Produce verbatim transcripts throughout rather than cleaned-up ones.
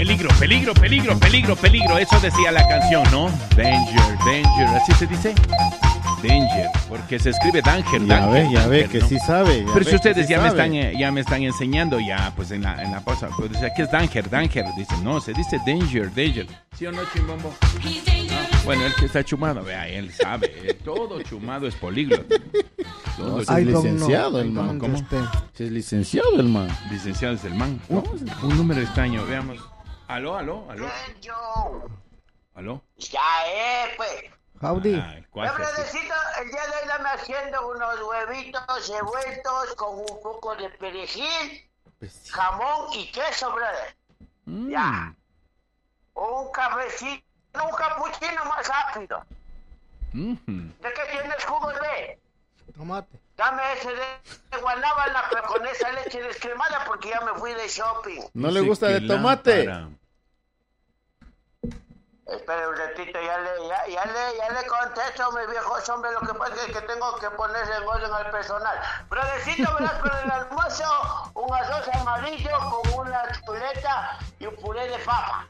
peligro, peligro, peligro, peligro, peligro. Eso decía la canción, ¿no? Danger, danger, así se dice. Danger, porque se escribe danger, Ya danger, ve, ya danger, ve que ¿no? sí sabe. Pero si ustedes sí ya me sabe. están eh, ya me están enseñando ya, pues en la en la pausa, pues dice, aquí es danger, danger, dice, no, se dice danger, danger. ¿Sí o no, Chimbombo? No. Bueno, el que está chumado, vea, él sabe, eh, todo chumado es políglota. Todo No, es si es Ay, don, licenciado no. el man. Ay, ¿Cómo? usted. Si es licenciado el man. licenciado es el man. ¿no? Un número extraño, veamos. Aló, aló, aló. Yo. Aló. Ya, eh, pues. Howdy. Ah, el cuate, sí. Necesito, el día de hoy dame haciendo unos huevitos revueltos con un poco de perejil, jamón y queso, brother. Mm. Ya. Un cafecito, un capuchino más rápido. Mhm. ¿De qué tienes jugo de? Tomate. Dame ese de, de guanábana, pero con esa leche descremada porque ya me fui de shopping. ¿No le Dice gusta que de tomate? lámpara. Espera un ratito, ya le, ya, ya le, ya le contesto, mi viejo hombre, lo que pasa es que tengo que ponerle en orden al personal. Brodecito, verás, para el almuerzo, un arroz amarillo con una chuleta y un puré de papa.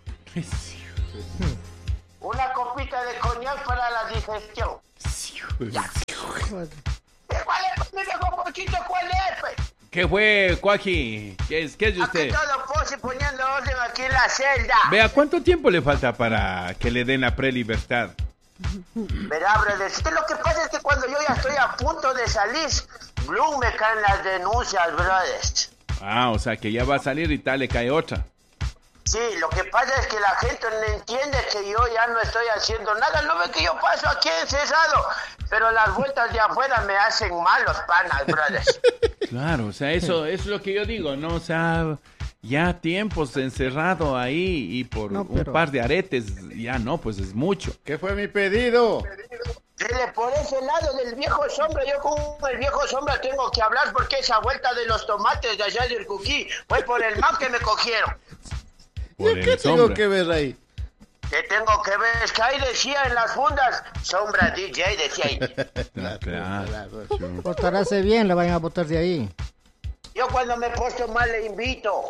Una copita de coñac para la digestión. Ya. ¿Cuál es, mi viejo pochito? ¿Cuál es, pues? ¿Qué fue, Cuaji? ¿Qué es, qué es de Aquí usted? todo pose poniendo orden aquí en la celda. Vea, ¿cuánto tiempo le falta para que le den la prelibertad? Verá, brother, lo que pasa es que cuando yo ya estoy a punto de salir, Bloom me caen las denuncias, brothers. Ah, o sea que ya va a salir y tal, le cae otra. Sí, lo que pasa es que la gente no entiende que yo ya no estoy haciendo nada. No ve que yo paso aquí encerrado, pero las vueltas de afuera me hacen mal los panas, brothers. Claro, o sea, eso, eso es lo que yo digo, ¿no? O sea, ya tiempos encerrado ahí y por No, un pero- par de aretes, ya no, pues es mucho. ¿Qué fue mi pedido? Dile, por ese lado del viejo sombra, yo con el viejo sombra tengo que hablar porque esa vuelta de los tomates de allá del Cuquí fue por el man que me cogieron. Por ¿Yo el qué tengo sombra. que ver ahí? Que tengo que ver, es que ahí decía en las fundas, sombra D J, decía ahí. Ah, claro. Portaráse bien, le vayan a botar de ahí. Yo cuando me he puesto mal le invito.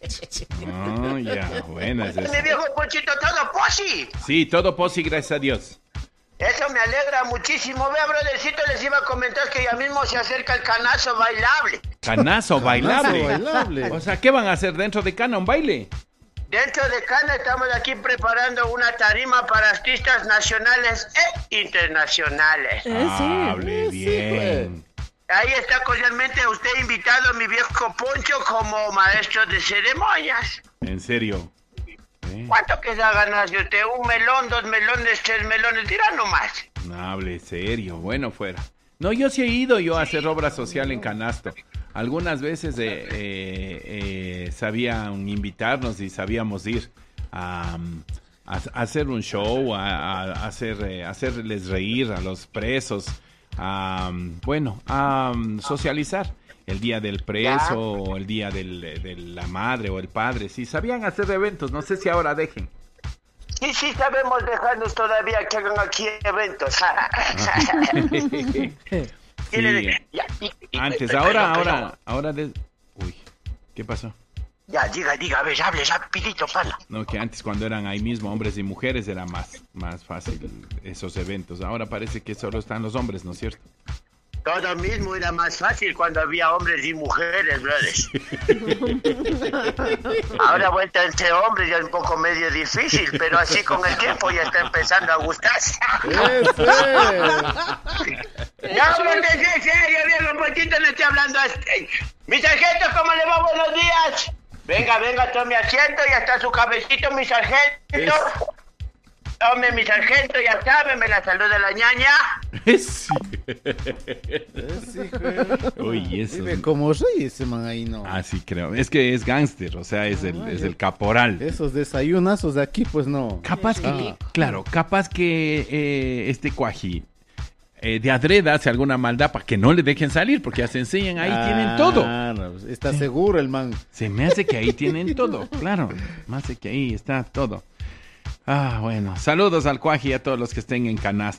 Oh, ya, buenas. Mi viejo Ponchito, todo posi. Sí, todo posi, gracias a Dios. Eso me alegra muchísimo. Vea, brothercito, les iba a comentar que ya mismo se acerca el canazo bailable. Canazo bailable. bailable. O sea, ¿qué van a hacer dentro de Cana? ¿Un baile? Dentro de Cana estamos aquí preparando una tarima para artistas nacionales e internacionales. Hable bien. Ahí está cordialmente usted invitado, mi viejo Poncho, como maestro de ceremonias. En serio. ¿Eh? ¿Cuánto queda ganas de usted? ¿Un melón, dos melones, tres melones? Dirá nomás. No hable serio, bueno fuera. No, yo sí he ido yo a hacer obra social en Canasto. Algunas veces eh, eh, eh, sabían invitarnos y sabíamos ir a, a, a hacer un show, a, a hacer, eh, hacerles reír a los presos, a, bueno, a socializar el día del preso o el día del, de la madre o el padre. Sí, sabían hacer eventos, no sé si ahora dejen. Sí, sí, sabemos dejarnos todavía que hagan aquí eventos. Sí, Ya, y- y- antes, pero- ahora, pero- ahora, ahora de... Uy, ¿qué pasó? Ya, diga, diga, a ver, hable rapidito, pana. No, que antes cuando eran ahí mismo hombres y mujeres era más, más fácil esos eventos. Ahora parece que solo están los hombres, ¿no es cierto? Todo mismo era más fácil cuando había hombres y mujeres, brothers. Ahora vuelta entre hombres ya es un poco medio difícil, pero así con el tiempo ya está empezando a gustarse. ¡Ese! No, porque sí, en serio, viejo Ponchito, le estoy hablando a este. Mi sargento, ¿cómo le va? Buenos días. Venga, venga, tome asiento, ya está su cabecito, mi sargento. Tome, mi sargento, ya sabe, me la saluda la ñaña. Sí. Ese, hijo. Uy, eso. Vive como rey ese man ahí, ¿no? Ah, sí, creo. Es que es gángster, o sea, es el, es el caporal. Esos desayunazos de aquí, pues no. Capaz que, Ah. claro, capaz que eh, este cuaji eh, de adreda hace alguna maldad para que no le dejen salir, porque ya se enseñan, ahí tienen todo. Claro, está seguro el man. Se me hace que ahí tienen todo, claro. Me hace que ahí está todo. Ah, bueno. Saludos al cuaji y a todos los que estén en Canasto.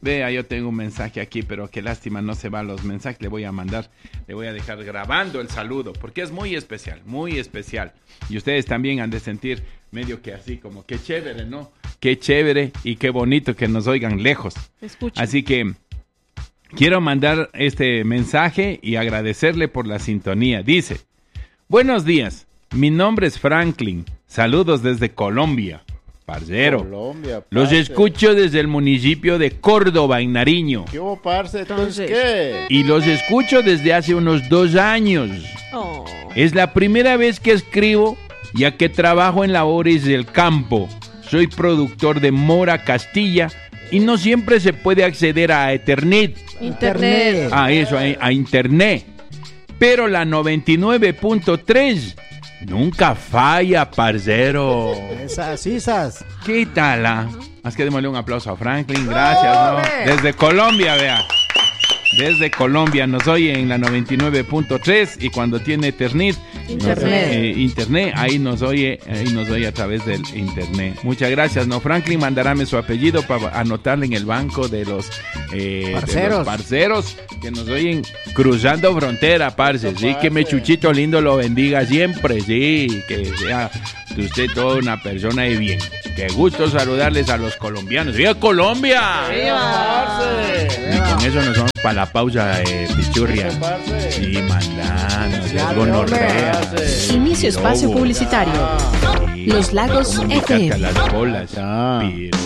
Vea, yo tengo un mensaje aquí, pero qué lástima, no se va los mensajes. Le voy a mandar, le voy a dejar grabando el saludo, porque es muy especial, muy especial. Y ustedes también han de sentir medio que así, como qué chévere, ¿no? Qué chévere y qué bonito que nos oigan lejos. Escucha. Así que quiero mandar este mensaje y agradecerle por la sintonía. Dice, buenos días, mi nombre es Franklin, saludos desde Colombia. Parcero, Colombia, los parce. escucho desde el municipio de Córdoba, en Nariño. ¿Qué hubo, parce? Entonces, Entonces- ¿qué? Y los escucho desde hace unos dos años. Oh. Es la primera vez que escribo, ya que trabajo en labores del campo. Soy productor de mora Castilla y no siempre se puede acceder a Ethernet. Internet. A eso, a, a Internet. Pero la noventa y nueve punto tres nunca falla, parcero. Esas sisas. ¿Qué tal? Ah? Más que démosle un aplauso a Franklin, gracias, ¿no? ¡Ole! Desde Colombia, vea. Desde Colombia nos oye en la noventa y nueve punto tres y cuando tiene Ethernet, Internet. nos- eh, internet, ahí nos oye, ahí nos oye a través del internet. Muchas gracias, ¿no? Franklin, mandaráme su apellido para anotarle en el banco de los, eh, de Parceros. los parceros que nos oyen cruzando frontera, parce. Sí, que me Chuchito lindo lo bendiga siempre, sí, que sea usted toda una persona de bien. Qué gusto saludarles a los colombianos. ¡Viva Colombia! Parce. Y con eso nos vamos para la pausa, eh, pichurria. Parce. Sí, mandando, Dale, es gonorrea. parce. Inicio espacio Lobo. publicitario. Sí, Los Lagos comunícate F M. a las bolas. Ah. Pero-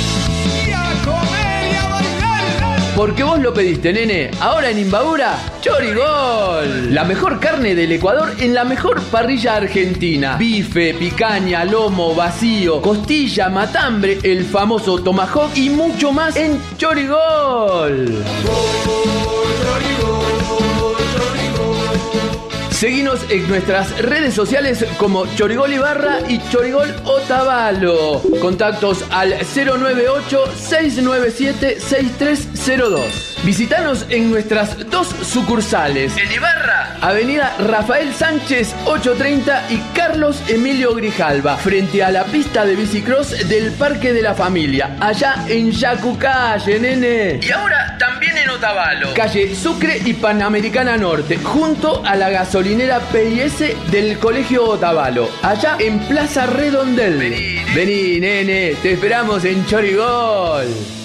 Porque vos lo pediste, nene. Ahora en Imbabura, Chorigol. La mejor carne del Ecuador en la mejor parrilla argentina. Bife, picaña, lomo, vacío, costilla, matambre, el famoso tomahawk y mucho más en Chorigol. Seguinos en nuestras redes sociales como Chorigol Ibarra y Chorigol Otavalo. Contactos al cero nueve ocho, seis nueve siete, seis tres cero dos. Visítanos en nuestras dos sucursales. En Ibarra, Avenida Rafael Sánchez ochocientos treinta y Carlos Emilio Grijalva, frente a la pista de bicicross del Parque de la Familia, allá en Yacucalle, nene. Y ahora también en Otavalo, calle Sucre y Panamericana Norte, junto a la gasolinera P I S del Colegio Otavalo, allá en Plaza Redondel. Vení, Vení nene, te esperamos en Chorigol.